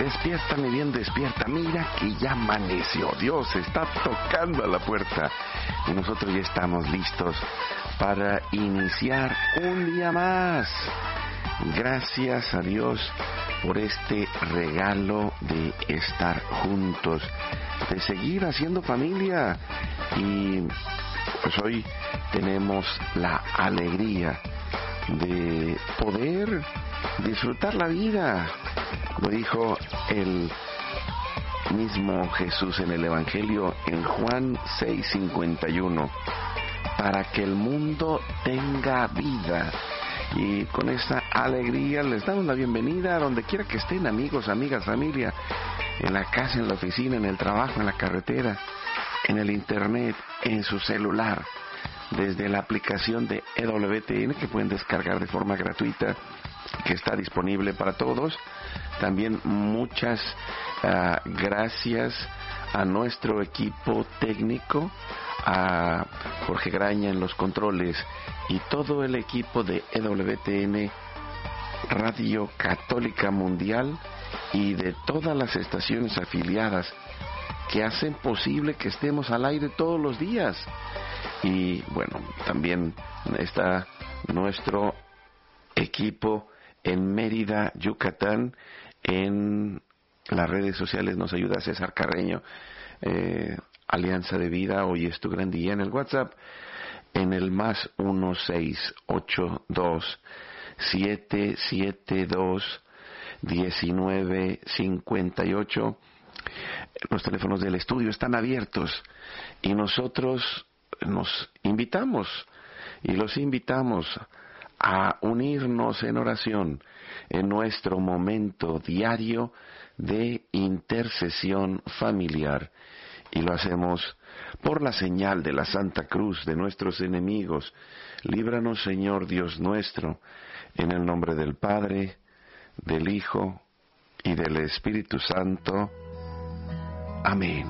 Despierta, mi bien, despierta. Mira que ya amaneció. Dios está tocando a la puerta. Y nosotros ya estamos listos para iniciar un día más. Gracias a Dios por este regalo de estar juntos, de seguir haciendo familia. Y pues hoy tenemos la alegría de poder disfrutar la vida. Lo dijo el mismo Jesús en el Evangelio en Juan 6:51, para que el mundo tenga vida. Y con esta alegría les damos la bienvenida a donde quiera que estén, amigos, amigas, familia, en la casa, en la oficina, en el trabajo, en la carretera, en el internet, en su celular, desde la aplicación de EWTN que pueden descargar de forma gratuita, que está disponible para todos. También muchas gracias a nuestro equipo técnico, a Jorge Graña en los controles y todo el equipo de EWTN Radio Católica Mundial y de todas las estaciones afiliadas que hacen posible que estemos al aire todos los días. Y bueno, también está nuestro equipo en Mérida, Yucatán. En las redes sociales nos ayuda César Carreño, Alianza de Vida, hoy es tu gran día. En el WhatsApp, en el más 1-682-772-1958. Los teléfonos del estudio están abiertos y nosotros nos invitamos y los invitamos a unirnos en oración en nuestro momento diario de intercesión familiar. Y lo hacemos por la señal de la Santa Cruz de nuestros enemigos. Líbranos, Señor Dios nuestro, en el nombre del Padre, del Hijo y del Espíritu Santo. Amén.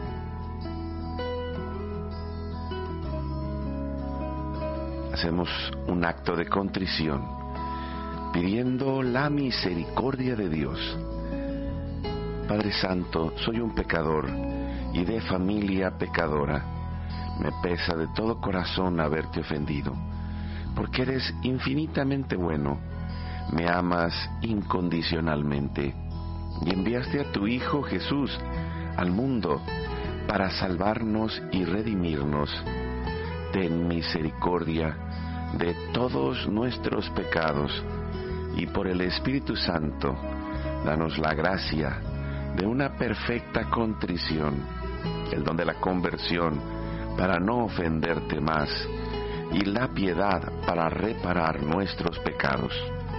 Hacemos un acto de contrición, pidiendo la misericordia de Dios. Padre Santo, soy un pecador y de familia pecadora. Me pesa de todo corazón haberte ofendido, porque eres infinitamente bueno, me amas incondicionalmente y enviaste a tu Hijo Jesús al mundo para salvarnos y redimirnos. Ten misericordia de todos nuestros pecados y por el Espíritu Santo, danos la gracia de una perfecta contrición, el don de la conversión para no ofenderte más y la piedad para reparar nuestros pecados.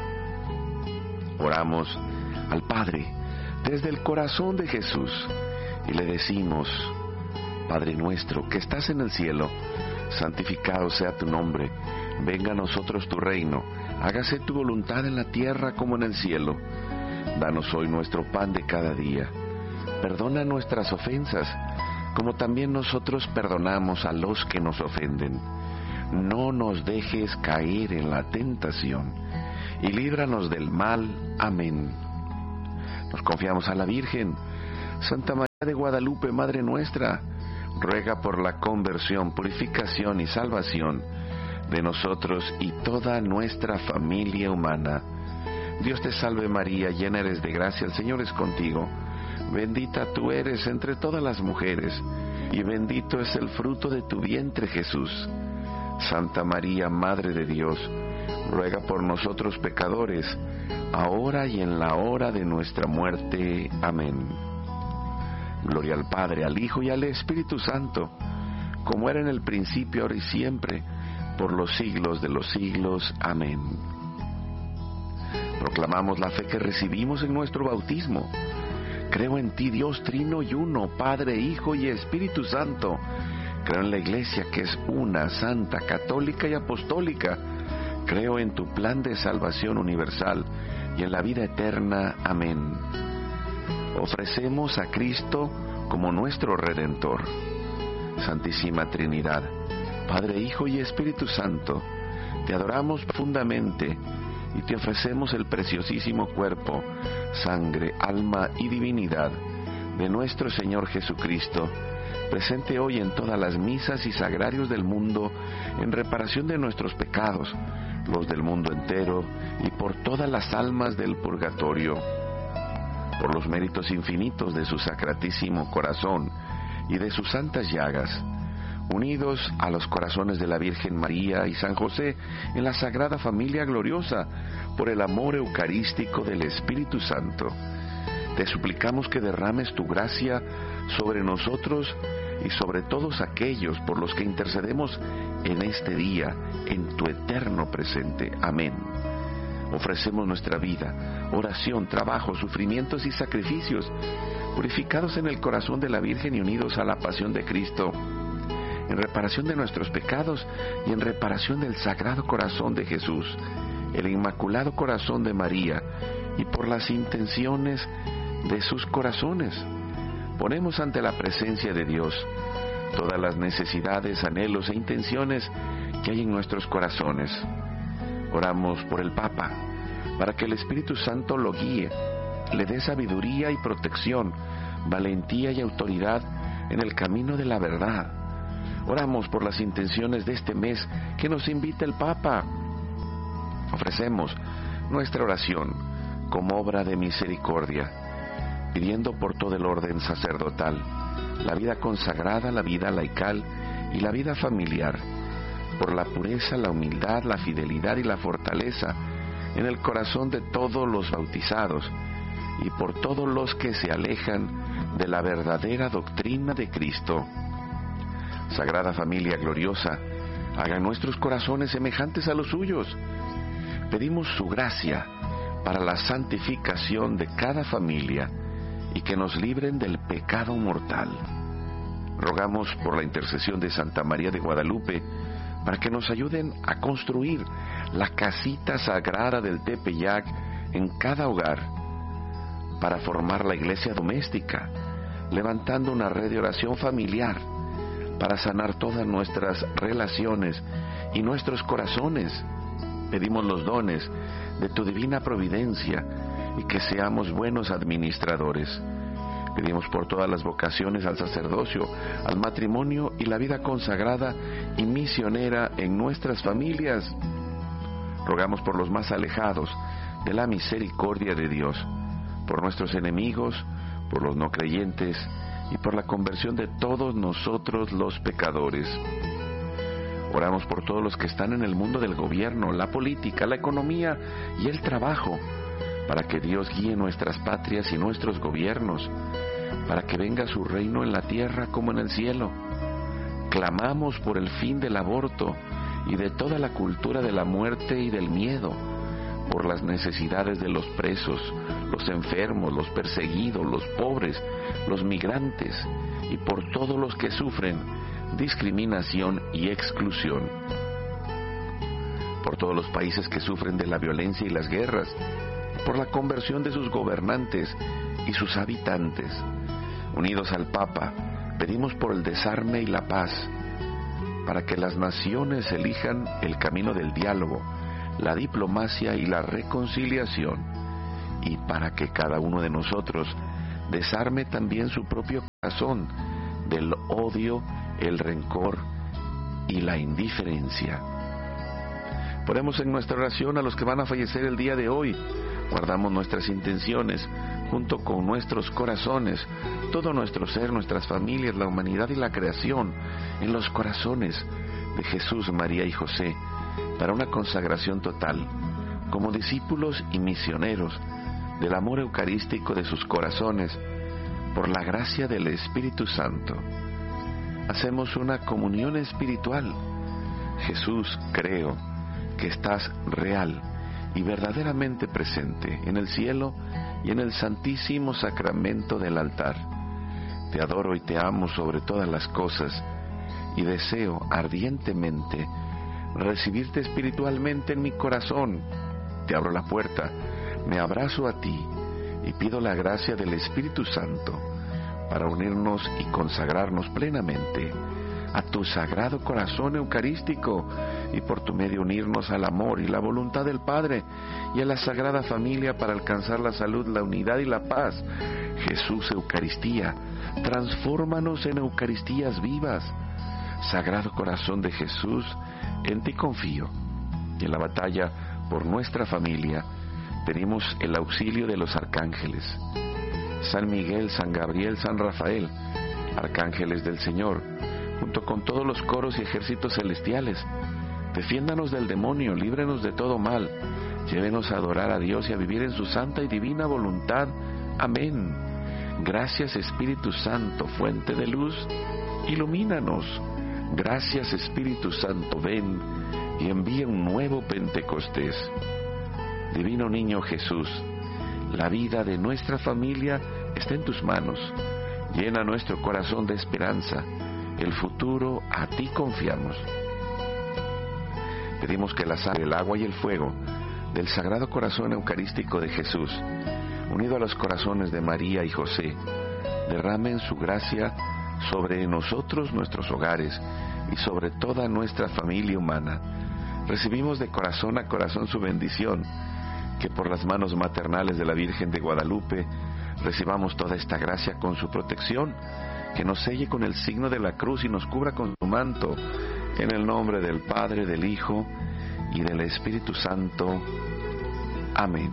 Oramos al Padre desde el corazón de Jesús y le decimos: Padre nuestro que estás en el cielo, santificado sea tu nombre, venga a nosotros tu reino, hágase tu voluntad en la tierra como en el cielo. Danos hoy nuestro pan de cada día. Perdona nuestras ofensas, como también nosotros perdonamos a los que nos ofenden. No nos dejes caer en la tentación, y líbranos del mal. Amén. Nos confiamos a la Virgen. Santa María de Guadalupe, Madre nuestra, ruega por la conversión, purificación y salvación de nosotros y toda nuestra familia humana. Dios te salve María, llena eres de gracia, el Señor es contigo. Bendita tú eres entre todas las mujeres, y bendito es el fruto de tu vientre Jesús. Santa María, Madre de Dios, ruega por nosotros pecadores, ahora y en la hora de nuestra muerte. Amén. Gloria al Padre, al Hijo y al Espíritu Santo, como era en el principio, ahora y siempre, por los siglos de los siglos. Amén. Proclamamos la fe que recibimos en nuestro bautismo. Creo en ti, Dios trino y uno, Padre, Hijo y Espíritu Santo. Creo en la Iglesia que es una, santa, católica y apostólica. Creo en tu plan de salvación universal y en la vida eterna. Amén. Ofrecemos a Cristo como nuestro Redentor. Santísima Trinidad, Padre, Hijo y Espíritu Santo, te adoramos profundamente y te ofrecemos el preciosísimo cuerpo, sangre, alma y divinidad de nuestro Señor Jesucristo, presente hoy en todas las misas y sagrarios del mundo, en reparación de nuestros pecados, los del mundo entero, y por todas las almas del purgatorio. Por los méritos infinitos de su sacratísimo corazón y de sus santas llagas, unidos a los corazones de la Virgen María y San José en la Sagrada Familia Gloriosa, por el amor eucarístico del Espíritu Santo, te suplicamos que derrames tu gracia sobre nosotros y sobre todos aquellos por los que intercedemos en este día, en tu eterno presente. Amén. Ofrecemos nuestra vida, oración, trabajo, sufrimientos y sacrificios, purificados en el corazón de la Virgen y unidos a la pasión de Cristo, en reparación de nuestros pecados y en reparación del Sagrado Corazón de Jesús, el Inmaculado Corazón de María, y por las intenciones de sus corazones. Ponemos ante la presencia de Dios todas las necesidades, anhelos e intenciones que hay en nuestros corazones. Oramos por el Papa, para que el Espíritu Santo lo guíe, le dé sabiduría y protección, valentía y autoridad en el camino de la verdad. Oramos por las intenciones de este mes que nos invita el Papa. Ofrecemos nuestra oración como obra de misericordia, pidiendo por todo el orden sacerdotal, la vida consagrada, la vida laical y la vida familiar, por la pureza, la humildad, la fidelidad y la fortaleza en el corazón de todos los bautizados y por todos los que se alejan de la verdadera doctrina de Cristo. Sagrada Familia Gloriosa, haga nuestros corazones semejantes a los suyos. Pedimos su gracia para la santificación de cada familia y que nos libren del pecado mortal. Rogamos por la intercesión de Santa María de Guadalupe para que nos ayuden a construir la casita sagrada del Tepeyac en cada hogar, para formar la iglesia doméstica, levantando una red de oración familiar, para sanar todas nuestras relaciones y nuestros corazones. Pedimos los dones de tu divina providencia y que seamos buenos administradores. Pedimos por todas las vocaciones al sacerdocio, al matrimonio y la vida consagrada y misionera en nuestras familias. Rogamos por los más alejados de la misericordia de Dios, por nuestros enemigos, por los no creyentes y por la conversión de todos nosotros los pecadores. Oramos por todos los que están en el mundo del gobierno, la política, la economía y el trabajo, para que Dios guíe nuestras patrias y nuestros gobiernos, para que venga su reino en la tierra como en el cielo. Clamamos por el fin del aborto y de toda la cultura de la muerte y del miedo, por las necesidades de los presos, los enfermos, los perseguidos, los pobres, los migrantes y por todos los que sufren discriminación y exclusión. Por todos los países que sufren de la violencia y las guerras, por la conversión de sus gobernantes y sus habitantes. Unidos al Papa, pedimos por el desarme y la paz, para que las naciones elijan el camino del diálogo, la diplomacia y la reconciliación, y para que cada uno de nosotros desarme también su propio corazón del odio, el rencor y la indiferencia. Ponemos en nuestra oración a los que van a fallecer el día de hoy. Guardamos nuestras intenciones junto con nuestros corazones, todo nuestro ser, nuestras familias, la humanidad y la creación en los corazones de Jesús, María y José, para una consagración total, como discípulos y misioneros del amor eucarístico de sus corazones, por la gracia del Espíritu Santo. Hacemos una comunión espiritual. Jesús, creo que estás real y verdaderamente presente en el cielo y en el santísimo sacramento del altar. Te adoro y te amo sobre todas las cosas y deseo ardientemente recibirte espiritualmente en mi corazón. Te abro la puerta, me abrazo a ti y pido la gracia del Espíritu Santo para unirnos y consagrarnos plenamente a tu sagrado corazón eucarístico y por tu medio unirnos al amor y la voluntad del Padre y a la Sagrada Familia para alcanzar la salud, la unidad y la paz. Jesús Eucaristía, transfórmanos en Eucaristías vivas. Sagrado Corazón de Jesús, en ti confío. Y en la batalla por nuestra familia pedimos el auxilio de los arcángeles. San Miguel, San Gabriel, San Rafael, arcángeles del Señor, junto con todos los coros y ejércitos celestiales, defiéndanos del demonio, líbranos de todo mal, llévenos a adorar a Dios y a vivir en su santa y divina voluntad. Amén. Gracias Espíritu Santo, fuente de luz, ilumínanos. Gracias Espíritu Santo, ven y envía un nuevo Pentecostés. Divino Niño Jesús, la vida de nuestra familia está en tus manos. Llena nuestro corazón de esperanza. El futuro a ti confiamos. Pedimos que la sangre, el agua y el fuego del Sagrado Corazón Eucarístico de Jesús, unido a los corazones de María y José, derramen su gracia sobre nosotros, nuestros hogares y sobre toda nuestra familia humana. Recibimos de corazón a corazón su bendición, que por las manos maternales de la Virgen de Guadalupe recibamos toda esta gracia con su protección, que nos selle con el signo de la cruz y nos cubra con su manto, en el nombre del Padre, del Hijo y del Espíritu Santo. Amén.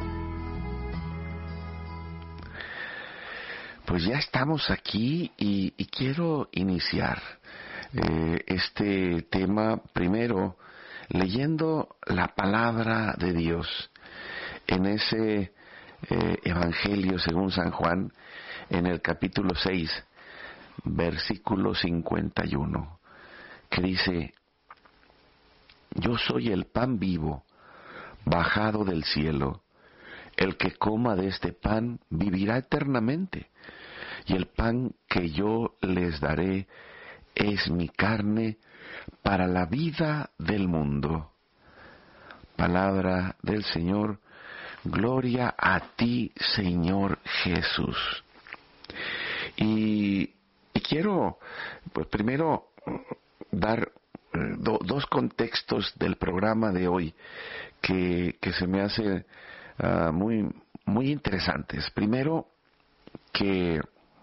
Pues ya estamos aquí y quiero iniciar este tema primero leyendo la palabra de Dios en ese Evangelio según San Juan, en el capítulo 6, versículo 51, que dice: Yo soy el pan vivo, bajado del cielo. El que coma de este pan vivirá eternamente, y el pan que yo les daré es mi carne para la vida del mundo. Palabra del Señor. Gloria a ti, Señor Jesús. Y quiero, pues, primero dar dos contextos del programa de hoy que se me hace muy interesantes. Primero, que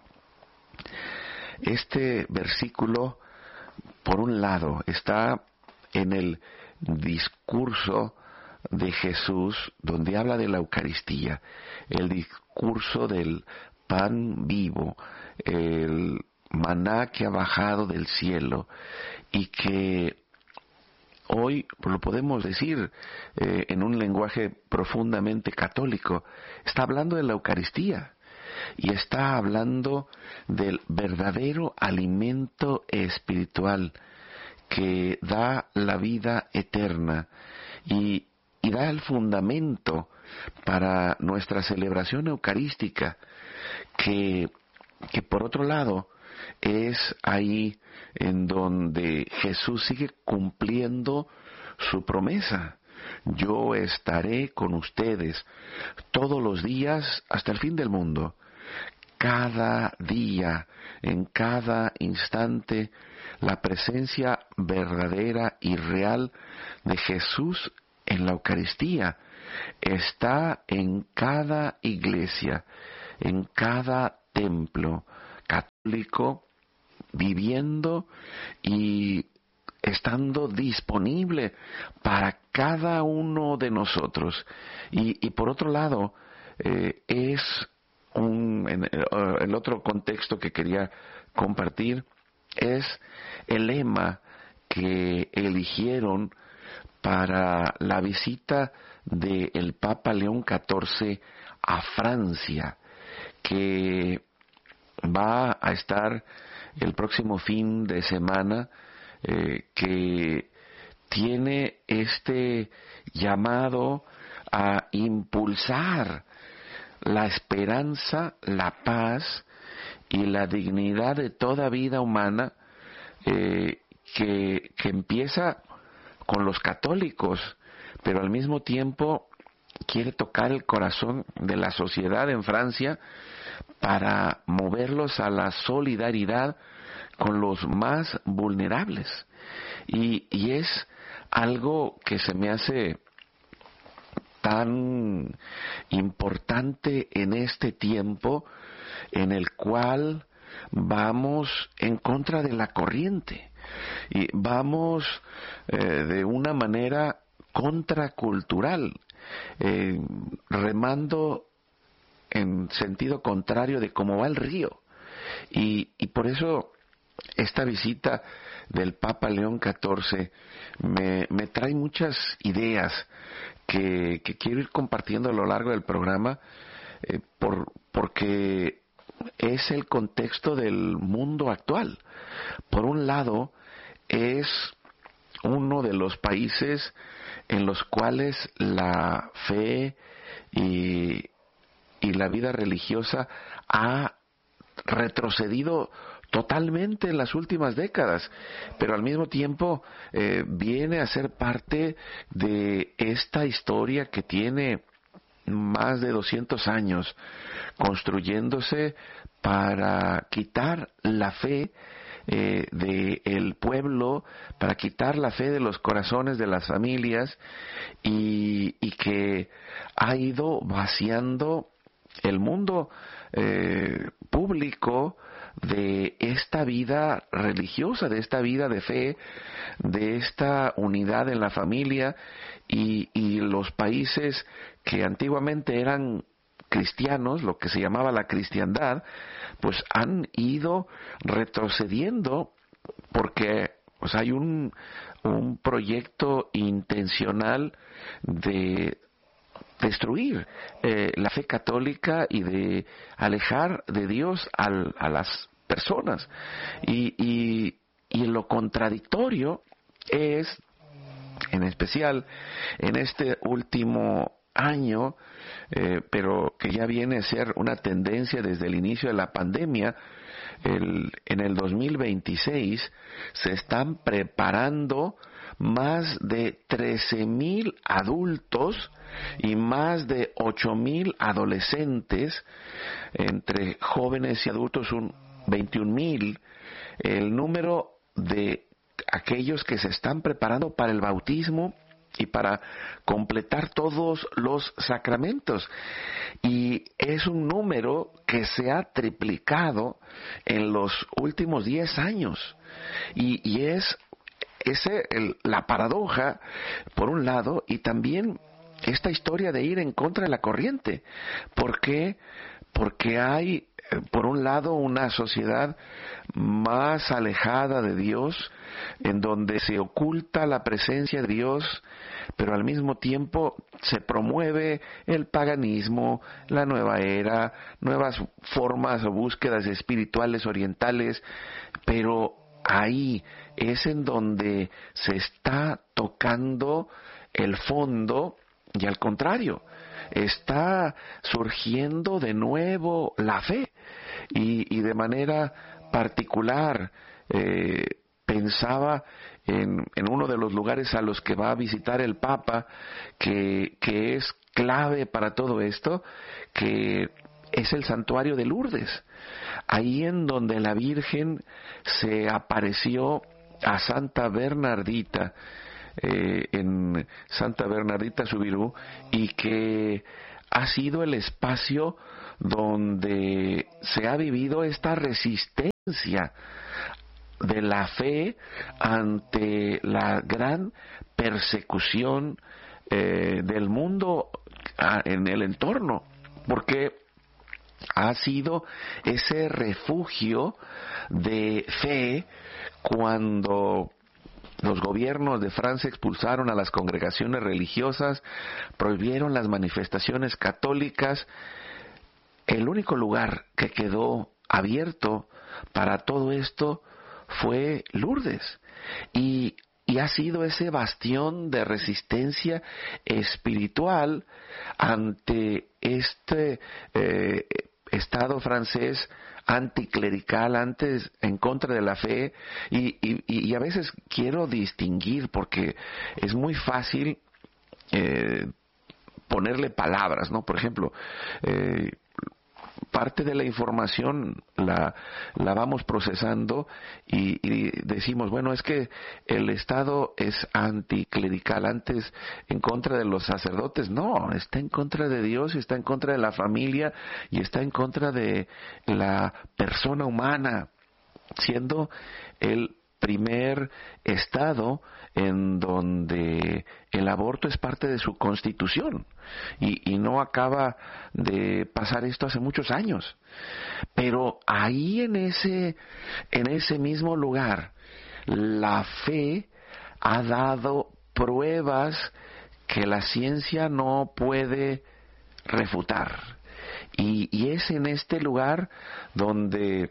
este versículo, por un lado, está en el discurso de Jesús, donde habla de la Eucaristía, el discurso del pan vivo, el maná que ha bajado del cielo y que hoy lo podemos decir en un lenguaje profundamente católico, está hablando de la Eucaristía y está hablando del verdadero alimento espiritual que da la vida eterna y da el fundamento para nuestra celebración eucarística, que por otro lado es ahí en donde Jesús sigue cumpliendo su promesa. Yo estaré con ustedes todos los días hasta el fin del mundo. Cada día, en cada instante, la presencia verdadera y real de Jesús en la Eucaristía está en cada iglesia, en cada templo católico, viviendo y estando disponible para cada uno de nosotros. Y por otro lado, es el otro contexto que quería compartir es el lema que eligieron para la visita del Papa León XIV a Francia, que va a estar el próximo fin de semana, que tiene este llamado a impulsar la esperanza, la paz y la dignidad de toda vida humana, que empieza con los católicos, pero al mismo tiempo quiere tocar el corazón de la sociedad en Francia para moverlos a la solidaridad con los más vulnerables. Y es algo que se me hace tan importante en este tiempo en el cual vamos en contra de la corriente y vamos de una manera contracultural, remando en sentido contrario de cómo va el río. Y por eso esta visita del Papa León XIV me trae muchas ideas que quiero ir compartiendo a lo largo del programa, porque es el contexto del mundo actual. Por un lado, es uno de los países en los cuales la fe y la vida religiosa ha retrocedido totalmente en las últimas décadas, pero al mismo tiempo viene a ser parte de esta historia que tiene más de 200 años construyéndose para quitar la fe del pueblo, para quitar la fe de los corazones de las familias y que ha ido vaciando el mundo público de esta vida religiosa, de esta vida de fe, de esta unidad en la familia y los países que antiguamente eran cristianos, lo que se llamaba la cristiandad, pues han ido retrocediendo porque pues hay un proyecto intencional de destruir la fe católica y de alejar de Dios a las personas. Y lo contradictorio es, en especial en este último año, pero que ya viene a ser una tendencia desde el inicio de la pandemia, en el 2026 se están preparando más de 13,000 adultos y más de 8,000 adolescentes, entre jóvenes y adultos 21,000, el número de aquellos que se están preparando para el bautismo y para completar todos los sacramentos. Y es un número que se ha triplicado en los últimos 10 años. Y es la paradoja, por un lado, y también esta historia de ir en contra de la corriente. ¿Por qué? Porque hay, por un lado, una sociedad más alejada de Dios, en donde se oculta la presencia de Dios, pero al mismo tiempo se promueve el paganismo, la nueva era, nuevas formas o búsquedas espirituales orientales, pero ahí es en donde se está tocando el fondo y al contrario, está surgiendo de nuevo la fe y de manera particular pensaba en uno de los lugares a los que va a visitar el Papa que es clave para todo esto, que es el santuario de Lourdes, ahí en donde la Virgen se apareció a Santa Bernardita, en Santa Bernardita Subirú, y que ha sido el espacio donde se ha vivido esta resistencia de la fe ante la gran persecución del mundo en el entorno, porque ha sido ese refugio de fe cuando los gobiernos de Francia expulsaron a las congregaciones religiosas, prohibieron las manifestaciones católicas. El único lugar que quedó abierto para todo esto fue Lourdes. Y ha sido ese bastión de resistencia espiritual ante este Estado francés anticlerical, antes en contra de la fe, y a veces quiero distinguir porque es muy fácil ponerle palabras, ¿no? Por ejemplo, parte de la información la vamos procesando y decimos, bueno, es que el Estado es anticlerical, antes en contra de los sacerdotes. No, está en contra de Dios, y está en contra de la familia y está en contra de la persona humana, siendo el primer estado en donde el aborto es parte de su constitución, y no acaba de pasar esto hace muchos años. Pero ahí en ese mismo lugar, la fe ha dado pruebas que la ciencia no puede refutar, y es en este lugar donde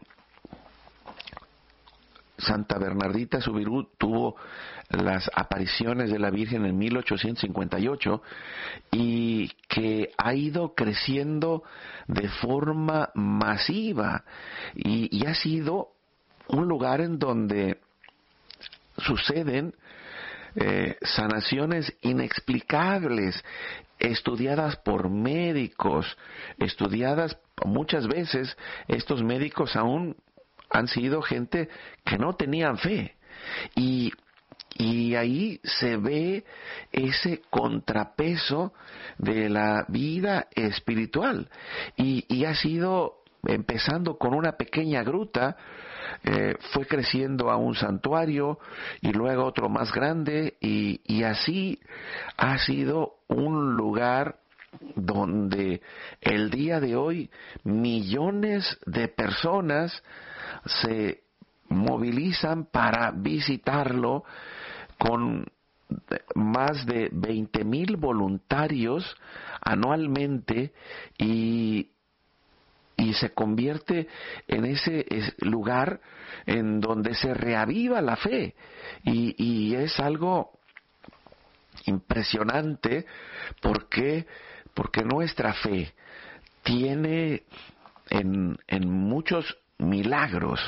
Santa Bernardita Soubirous tuvo las apariciones de la Virgen en 1858, y que ha ido creciendo de forma masiva, y ha sido un lugar en donde suceden sanaciones inexplicables, estudiadas por médicos, estudiadas muchas veces. Estos médicos aún han sido gente que no tenían fe, y ahí se ve ese contrapeso de la vida espiritual, y ha sido empezando con una pequeña gruta, fue creciendo a un santuario y luego otro más grande, y así ha sido un lugar donde el día de hoy millones de personas se movilizan para visitarlo, con más de 20,000 voluntarios anualmente, y se convierte en ese lugar en donde se reaviva la fe, y es algo impresionante, porque nuestra fe tiene en muchos milagros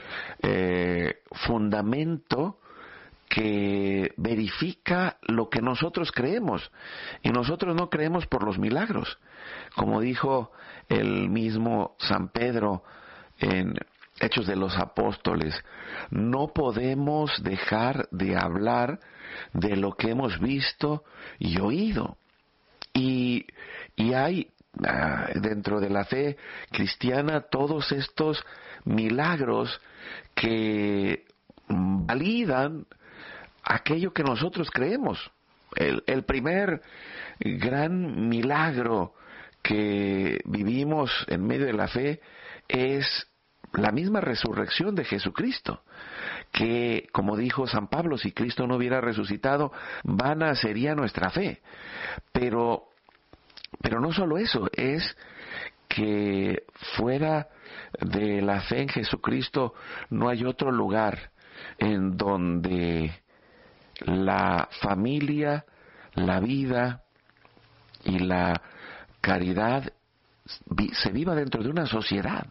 fundamento que verifica lo que nosotros creemos, y nosotros no creemos por los milagros, como dijo el mismo San Pedro en Hechos de los Apóstoles: no podemos dejar de hablar de lo que hemos visto y oído. Y hay dentro de la fe cristiana todos estos milagros que validan aquello que nosotros creemos. El primer gran milagro que vivimos en medio de la fe es la misma resurrección de Jesucristo, que, como dijo San Pablo, si Cristo no hubiera resucitado, vana sería nuestra fe. Pero no solo eso, es que fuera de la fe en Jesucristo no hay otro lugar en donde la familia, la vida y la caridad se viva dentro de una sociedad.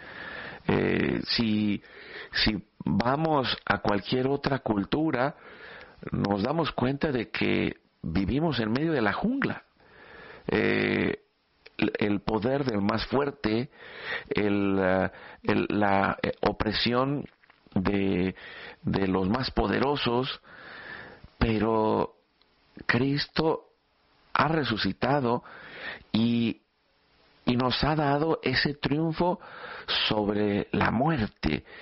Si vamos a cualquier otra cultura, nos damos cuenta de que vivimos en medio de la jungla. El poder del más fuerte, la opresión de los más poderosos, pero Cristo ha resucitado y nos ha dado ese triunfo sobre la muerte,